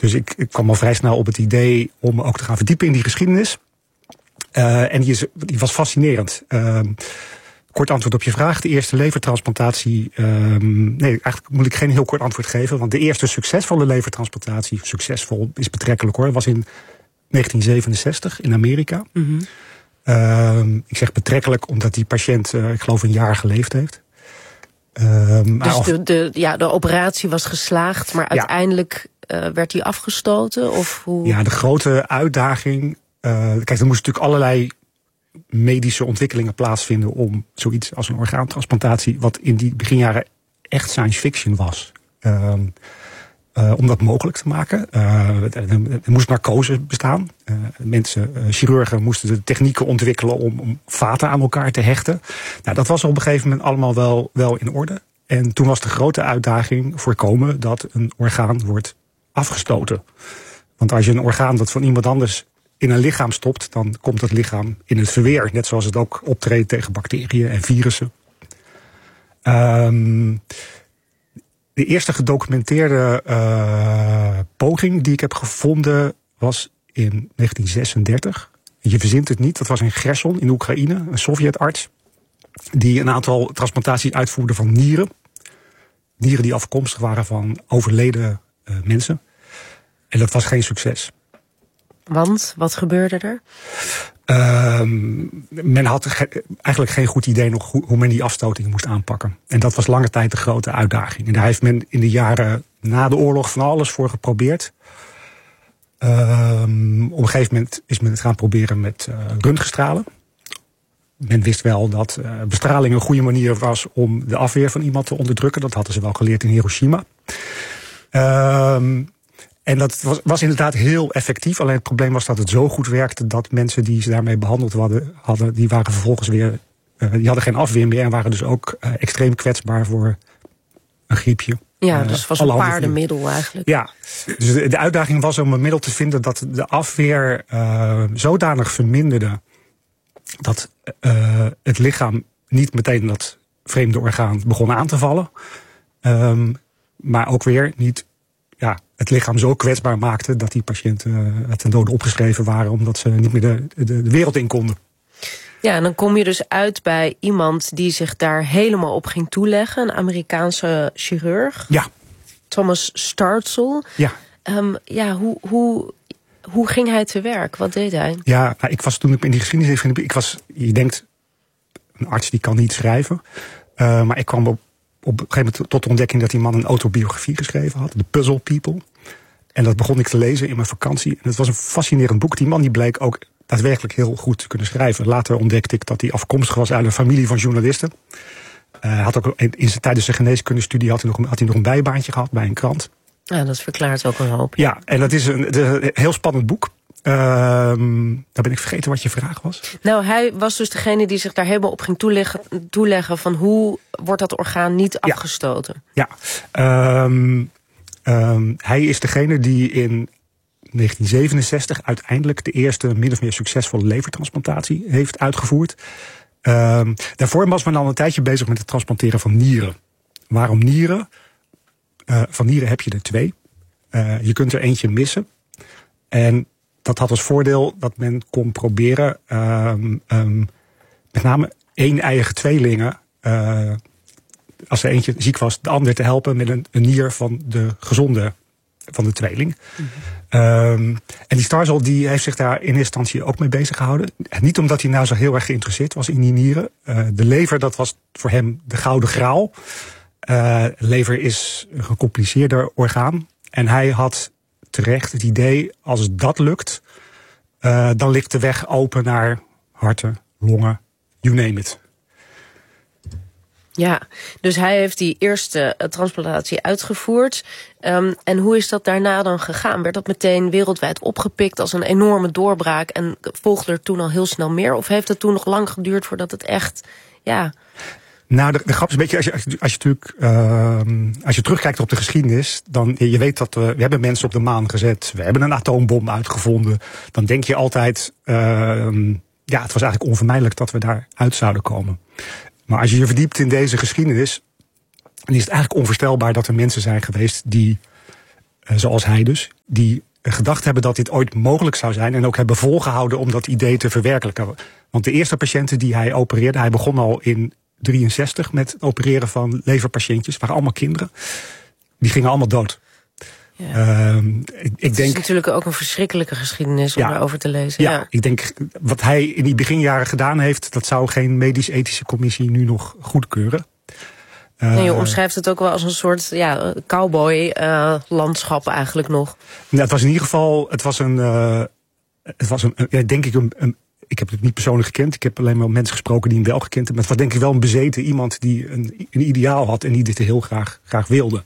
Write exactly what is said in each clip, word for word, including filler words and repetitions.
Dus ik, ik kwam al vrij snel op het idee om me ook te gaan verdiepen in die geschiedenis. Uh, en die, is, die was fascinerend. Uh, kort antwoord op je vraag. De eerste levertransplantatie... Uh, nee, eigenlijk moet ik geen heel kort antwoord geven. Want de eerste succesvolle levertransplantatie... succesvol is betrekkelijk hoor... was in negentien zevenenzestig in Amerika. Mm-hmm. Uh, ik zeg betrekkelijk omdat die patiënt... Uh, ik geloof een jaar geleefd heeft. Uh, dus de, de, ja, de operatie was geslaagd... maar uiteindelijk ja. uh, werd die afgestoten? Of hoe? Ja, de grote uitdaging... Uh, kijk, er moesten natuurlijk allerlei medische ontwikkelingen plaatsvinden... om zoiets als een orgaantransplantatie... wat in die beginjaren echt science fiction was... Uh, uh, om dat mogelijk te maken. Uh, er, er moest narcose bestaan. Uh, mensen, uh, chirurgen moesten de technieken ontwikkelen... om, om vaten aan elkaar te hechten. Nou, dat was op een gegeven moment allemaal wel, wel in orde. En toen was de grote uitdaging voorkomen... dat een orgaan wordt afgestoten. Want als je een orgaan dat van iemand anders... in een lichaam stopt, dan komt het lichaam in het verweer. Net zoals het ook optreedt tegen bacteriën en virussen. Um, de eerste gedocumenteerde uh, poging die ik heb gevonden... was in negentien zesendertig. Je verzint het niet, dat was in Gerson in Oekraïne. Een Sovjetarts die een aantal transplantaties uitvoerde van nieren. Nieren die afkomstig waren van overleden uh, mensen. En dat was geen succes. Want, wat gebeurde er? Uh, men had ge- eigenlijk geen goed idee nog hoe, hoe men die afstoting moest aanpakken. En dat was lange tijd de grote uitdaging. En daar heeft men in de jaren na de oorlog van alles voor geprobeerd. Uh, op een gegeven moment is men het gaan proberen met uh, röntgenstralen. Men wist wel dat uh, bestraling een goede manier was om de afweer van iemand te onderdrukken. Dat hadden ze wel geleerd in Hiroshima. Uh, En dat was, was inderdaad heel effectief. Alleen het probleem was dat het zo goed werkte... dat mensen die ze daarmee behandeld hadden... hadden die waren vervolgens weer... Uh, die hadden geen afweer meer... en waren dus ook uh, extreem kwetsbaar voor een griepje. Ja, dus het was uh, een paardenmiddel eigenlijk. Ja, dus de, de uitdaging was om een middel te vinden... dat de afweer uh, zodanig verminderde... dat uh, het lichaam niet meteen dat vreemde orgaan begon aan te vallen. Um, maar ook weer niet... Ja, het lichaam zo kwetsbaar maakte dat die patiënten uh, ten dode opgeschreven waren... omdat ze niet meer de, de, de wereld in konden. Ja, en dan kom je dus uit bij iemand die zich daar helemaal op ging toeleggen. Een Amerikaanse chirurg. Ja. Thomas Starzl. Ja. Um, ja, hoe, hoe, hoe ging hij te werk? Wat deed hij? Ja, nou, ik was toen ik in die geschiedenis... Ik was, je denkt, een arts die kan niet schrijven. Uh, maar ik kwam op... op een gegeven moment tot de ontdekking dat die man een autobiografie geschreven had. The Puzzle People. En dat begon ik te lezen in mijn vakantie. En het was een fascinerend boek. Die man die bleek ook daadwerkelijk heel goed te kunnen schrijven. Later ontdekte ik dat hij afkomstig was uit een familie van journalisten. Hij uh, had ook in zijn, tijdens zijn geneeskundestudie had hij, nog, had hij nog een bijbaantje gehad bij een krant. Ja, dat verklaart ook een hoop. Ja, en dat is een, een heel spannend boek. Uh, daar ben ik vergeten wat je vraag was. Nou, hij was dus degene die zich daar helemaal op ging toeleggen, toeleggen van hoe wordt dat orgaan niet afgestoten. Ja, ja. Um, um, hij is degene die in negentien zevenenzestig uiteindelijk de eerste min of meer succesvolle levertransplantatie heeft uitgevoerd. Um, daarvoor was men al een tijdje bezig met het transplanteren van nieren. Waarom nieren? Uh, van nieren heb je er twee. Uh, je kunt er eentje missen. En dat had als voordeel dat men kon proberen... Um, um, met name één-eiige tweelingen... Uh, als er eentje ziek was, de ander te helpen... met een, een nier van de gezonde van de tweeling. Mm-hmm. Um, en die Starzl die heeft zich daar in eerste instantie ook mee bezig gehouden. Niet omdat hij nou zo heel erg geïnteresseerd was in die nieren. Uh, de lever, dat was voor hem de gouden graal. Uh, lever is een gecompliceerder orgaan. En hij had terecht het idee, als dat lukt... Uh, dan ligt de weg open naar harten, longen, you name it. Ja, dus hij heeft die eerste uh, transplantatie uitgevoerd. Um, en hoe is dat daarna dan gegaan? Werd dat meteen wereldwijd opgepikt als een enorme doorbraak... en volgde er toen al heel snel meer? Of heeft het toen nog lang geduurd voordat het echt... ja. Nou, de, de grap is een beetje, als je, als je, als je natuurlijk, uh, als je terugkijkt op de geschiedenis, dan, je weet dat we, we hebben mensen op de maan gezet, we hebben een atoombom uitgevonden, dan denk je altijd, uh, ja, het was eigenlijk onvermijdelijk dat we daar uit zouden komen. Maar als je je verdiept in deze geschiedenis, dan is het eigenlijk onvoorstelbaar dat er mensen zijn geweest die uh, zoals hij dus, die gedacht hebben dat dit ooit mogelijk zou zijn en ook hebben volgehouden om dat idee te verwerkelijken. Want de eerste patiënten die hij opereerde, hij begon al in drieënzestig met het opereren van leverpatiëntjes, waren allemaal kinderen. Die gingen allemaal dood. Ja. Uh, ik, ik het denk, is natuurlijk ook een verschrikkelijke geschiedenis om ja, daarover te lezen. Ja, ja, ik denk wat hij in die beginjaren gedaan heeft, dat zou geen medisch-ethische commissie nu nog goedkeuren. Uh, en je omschrijft het ook wel als een soort ja, cowboy-landschap uh, eigenlijk nog. Nou, het was in ieder geval, het was een, uh, het was een, ja, denk ik een, een, ik heb het niet persoonlijk gekend. Ik heb alleen maar mensen gesproken die hem wel gekend hebben. Maar het was denk ik wel een bezeten iemand die een, een ideaal had en die dit heel graag, graag wilde.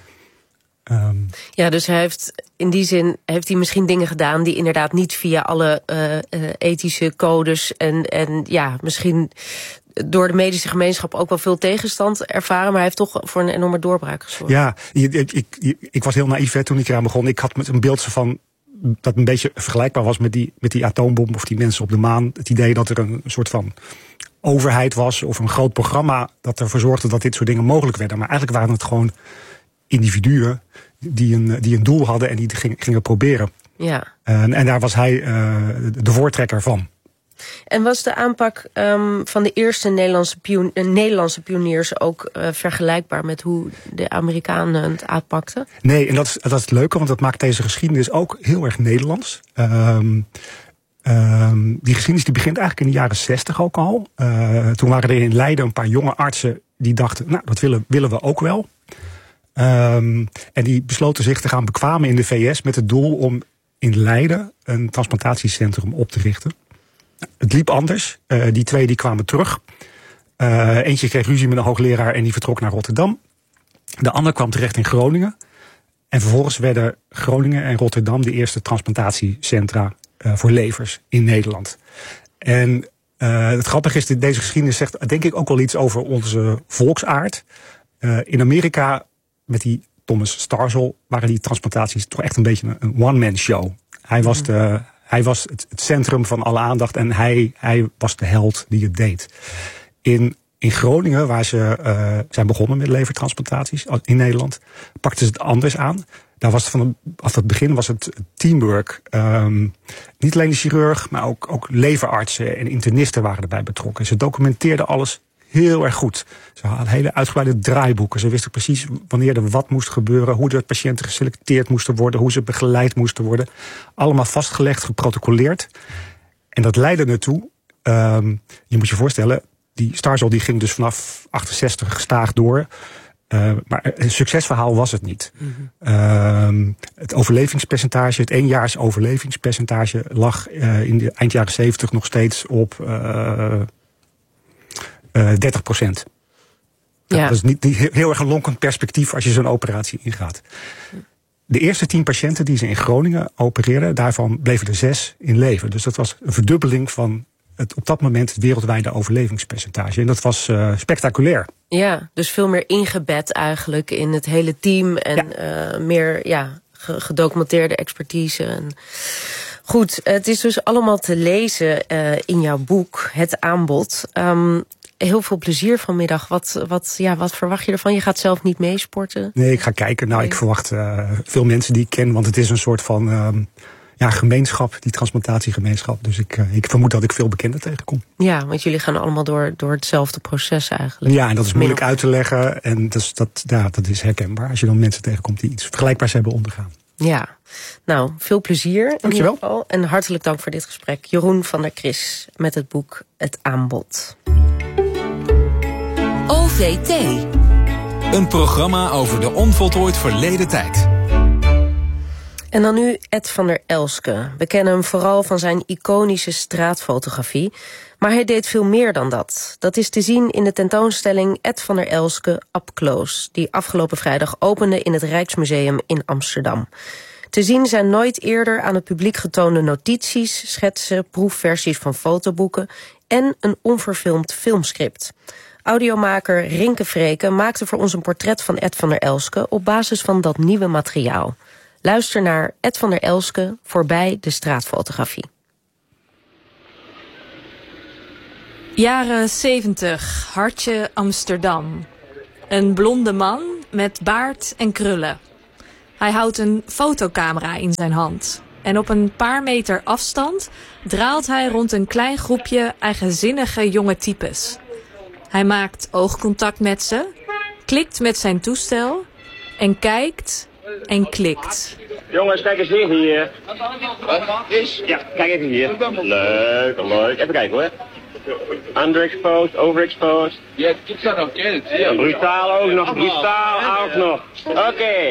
Um, ja, dus hij heeft in die zin heeft hij misschien dingen gedaan die inderdaad niet via alle uh, uh, ethische codes en, en ja, misschien door de medische gemeenschap ook wel veel tegenstand ervaren, maar hij heeft toch voor een enorme doorbraak gezorgd. Ja, ik, ik, ik, ik was heel naïef hè, toen ik eraan begon. Ik had met een beeld van dat een beetje vergelijkbaar was met die, met die atoombom of die mensen op de maan. Het idee dat er een soort van overheid was of een groot programma dat ervoor zorgde dat dit soort dingen mogelijk werden. Maar eigenlijk waren het gewoon individuen die een, die een doel hadden en die gingen, gingen proberen. Ja. En, en daar was hij uh, de voortrekker van. En was de aanpak um, van de eerste Nederlandse, pion- uh, Nederlandse pioniers ook uh, vergelijkbaar met hoe de Amerikanen het aanpakten? Nee, en dat is, dat is het leuke, want dat maakt deze geschiedenis ook heel erg Nederlands. Um, um, die geschiedenis die begint eigenlijk in de jaren zestig ook al. Uh, toen waren er in Leiden een paar jonge artsen die dachten, nou, dat willen, willen we ook wel. Um, en die besloten zich te gaan bekwamen in de V S met het doel om in Leiden een transplantatiecentrum op te richten. Het liep anders. Uh, die twee die kwamen terug. Uh, eentje kreeg ruzie met een hoogleraar en die vertrok naar Rotterdam. De ander kwam terecht in Groningen. En vervolgens werden Groningen en Rotterdam de eerste transplantatiecentra uh, voor levers in Nederland. En uh, het grappige is, deze geschiedenis zegt denk ik ook wel iets over onze volksaard. Uh, in Amerika, met die Thomas Starzl, waren die transplantaties toch echt een beetje een one-man show. Hij was de... Hij was het, het centrum van alle aandacht en hij, hij was de held die het deed. In, in Groningen, waar ze uh, zijn begonnen met levertransplantaties in Nederland, pakten ze het anders aan. Daar was het van af het begin was het teamwork. Um, niet alleen de chirurg, maar ook, ook leverartsen en internisten waren erbij betrokken. Ze documenteerden alles heel erg goed. Ze hadden hele uitgebreide draaiboeken. Ze wisten precies wanneer er wat moest gebeuren, hoe de patiënten geselecteerd moesten worden, hoe ze begeleid moesten worden. Allemaal vastgelegd, geprotocoleerd. En dat leidde ertoe, um, je moet je voorstellen, die Starzl die ging dus vanaf achtenzestig gestaag door. Uh, maar een succesverhaal was het niet. Mm-hmm. Uh, het overlevingspercentage, het éénjaars overlevingspercentage lag uh, in de eind jaren zeventig nog steeds op Uh, Uh, dertig procent. Ja. Dat is niet, niet heel erg een lonkend perspectief als je zo'n operatie ingaat. De eerste tien patiënten die ze in Groningen opereerden, daarvan bleven er zes in leven. Dus dat was een verdubbeling van het op dat moment het wereldwijde overlevingspercentage. En dat was uh, spectaculair. Ja, dus veel meer ingebed eigenlijk in het hele team en ja. uh, meer ja, gedocumenteerde expertise. En goed, het is dus allemaal te lezen uh, in jouw boek, Het Aanbod. Um, Heel veel plezier vanmiddag. Wat, wat, ja, wat verwacht je ervan? Je gaat zelf niet meesporten? Nee, ik ga kijken. Nou, nee. Ik verwacht uh, veel mensen die ik ken. Want het is een soort van uh, ja, gemeenschap, die transplantatiegemeenschap. Dus ik, uh, ik vermoed dat ik veel bekenden tegenkom. Ja, want jullie gaan allemaal door, door hetzelfde proces eigenlijk. Ja, en dat is moeilijk uit te leggen. En dat, dat, ja, dat is herkenbaar als je dan mensen tegenkomt die iets vergelijkbaars hebben ondergaan. Ja, nou, veel plezier. Dank je wel. En hartelijk dank voor dit gesprek. Jeroen van der Kris met het boek Het Aanbod. O V T. Een programma over de onvoltooid verleden tijd. En dan nu Ed van der Elske. We kennen hem vooral van zijn iconische straatfotografie. Maar hij deed veel meer dan dat. Dat is te zien in de tentoonstelling Ed van der Elske Up Close, die afgelopen vrijdag opende in het Rijksmuseum in Amsterdam. Te zien zijn nooit eerder aan het publiek getoonde notities, schetsen, proefversies van fotoboeken en een onverfilmd filmscript. Audiomaker Rinke Vreken maakte voor ons een portret van Ed van der Elske op basis van dat nieuwe materiaal. Luister naar Ed van der Elske voorbij de straatfotografie. Jaren zeventig, hartje Amsterdam. Een blonde man met baard en krullen. Hij houdt een fotocamera in zijn hand. En op een paar meter afstand draalt hij rond een klein groepje eigenzinnige jonge types. Hij maakt oogcontact met ze, klikt met zijn toestel en kijkt en klikt. Jongens, kijk eens weer hier. Is? Ja, kijk even hier. Leuk, leuk. Even kijken hoor. Underexposed, overexposed. Ja, ik zag nog kind. Brutaal ook nog, brutaal ook nog. Oké. Okay.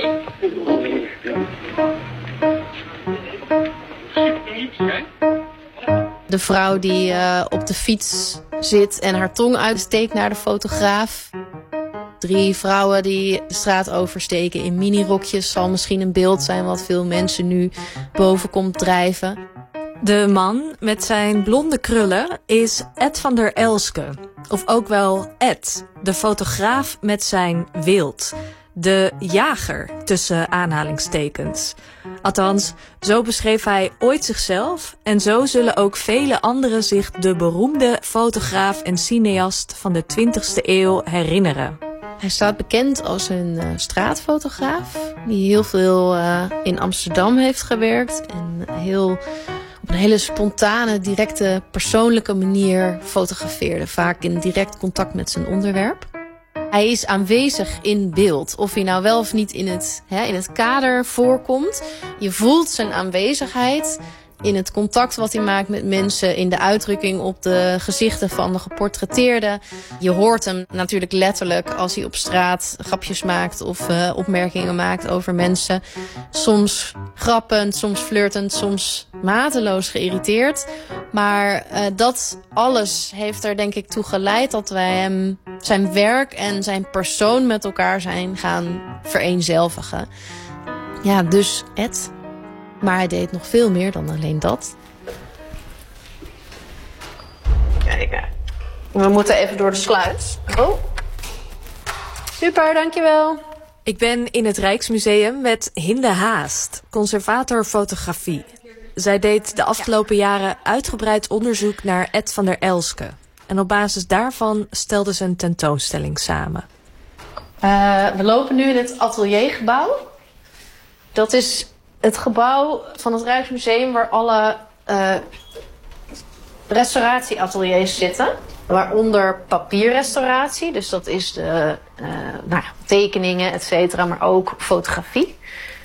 De vrouw die uh, op de fiets zit en haar tong uitsteekt naar de fotograaf. Drie vrouwen die de straat oversteken in minirokjes zal misschien een beeld zijn wat veel mensen nu boven komt drijven. De man met zijn blonde krullen is Ed van der Elske. Of ook wel Ed, de fotograaf met zijn wild. De jager, tussen aanhalingstekens. Althans, zo beschreef hij ooit zichzelf. En zo zullen ook vele anderen zich de beroemde fotograaf en cineast van de twintigste eeuw herinneren. Hij staat bekend als een uh, straatfotograaf. Die heel veel uh, in Amsterdam heeft gewerkt. En heel, op een hele spontane, directe, persoonlijke manier fotografeerde. Vaak in direct contact met zijn onderwerp. Hij is aanwezig in beeld. Of hij nou wel of niet in het, hè, in het kader voorkomt. Je voelt zijn aanwezigheid in het contact wat hij maakt met mensen. In de uitdrukking op de gezichten van de geportretteerden. Je hoort hem natuurlijk letterlijk als hij op straat grapjes maakt. Of uh, opmerkingen maakt over mensen. Soms grappend, soms flirtend, soms mateloos geïrriteerd. Maar uh, dat alles heeft er denk ik toe geleid dat wij hem zijn werk en zijn persoon met elkaar zijn gaan vereenzelvigen. Ja, dus Ed. Maar hij deed nog veel meer dan alleen dat. Kijk, we moeten even door de sluis. Oh. Super, dankjewel. Ik ben in het Rijksmuseum met Hinde Haast, conservator fotografie. Zij deed de afgelopen jaren uitgebreid onderzoek naar Ed van der Elske. En op basis daarvan stelde ze een tentoonstelling samen. Uh, we lopen nu in het ateliergebouw. Dat is het gebouw van het Rijksmuseum waar alle uh, restauratieateliers zitten. Waaronder papierrestauratie, dus dat is de uh, nou ja, tekeningen, et cetera, maar ook fotografie.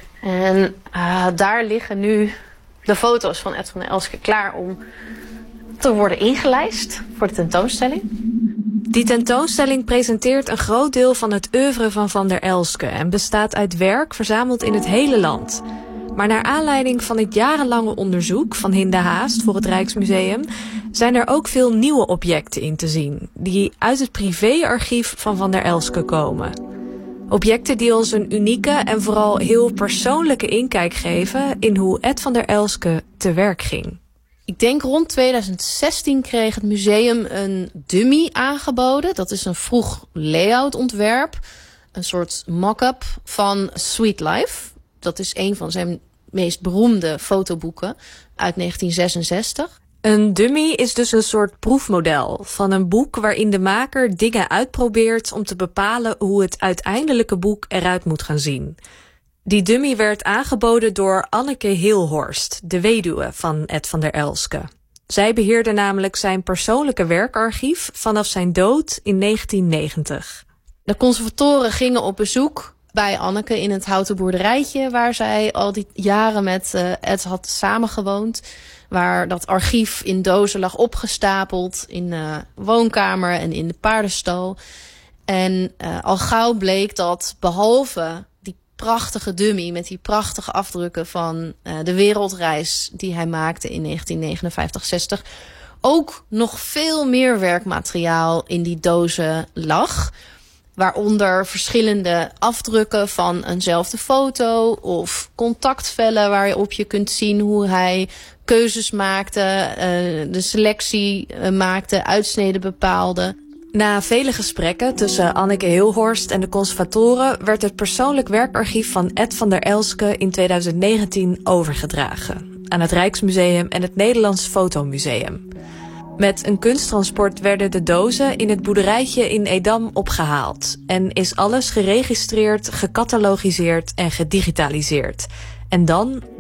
En uh, daar liggen nu de foto's van Ed van der Elske klaar om te worden ingelijst voor de tentoonstelling. Die tentoonstelling presenteert een groot deel van het oeuvre van Van der Elske en bestaat uit werk verzameld in het hele land. Maar naar aanleiding van het jarenlange onderzoek van Hinde Haast voor het Rijksmuseum zijn er ook veel nieuwe objecten in te zien, die uit het privéarchief van Van der Elske komen. Objecten die ons een unieke en vooral heel persoonlijke inkijk geven in hoe Ed van der Elske te werk ging. Ik denk rond tweeduizend zestien kreeg het museum een dummy aangeboden. Dat is een vroeg layoutontwerp, een soort mock-up van Sweet Life. Dat is een van zijn meest beroemde fotoboeken uit negentien zesenzestig. Een dummy is dus een soort proefmodel van een boek waarin de maker dingen uitprobeert om te bepalen hoe het uiteindelijke boek eruit moet gaan zien. Die dummy werd aangeboden door Anneke Hilhorst, de weduwe van Ed van der Elske. Zij beheerde namelijk zijn persoonlijke werkarchief vanaf zijn dood in negentien negentig. De conservatoren gingen op bezoek bij Anneke in het houten boerderijtje waar zij al die jaren met uh, Ed had samengewoond. Waar dat archief in dozen lag opgestapeld in de woonkamer en in de paardenstal. En uh, al gauw bleek dat behalve die prachtige dummy met die prachtige afdrukken van uh, de wereldreis die hij maakte in negentien negenenvijftig zestig... ook nog veel meer werkmateriaal in die dozen lag. Waaronder verschillende afdrukken van eenzelfde foto of contactvellen waarop je kunt zien hoe hij keuzes maakte, uh, de selectie uh, maakte, uitsneden bepaalde. Na vele gesprekken tussen Anneke Hilhorst en de conservatoren werd het persoonlijk werkarchief van Ed van der Elske in tweeduizend negentien overgedragen aan het Rijksmuseum en het Nederlands Fotomuseum. Met een kunsttransport werden de dozen in het boerderijtje in Edam opgehaald. En is alles geregistreerd, gecatalogiseerd en gedigitaliseerd. En dan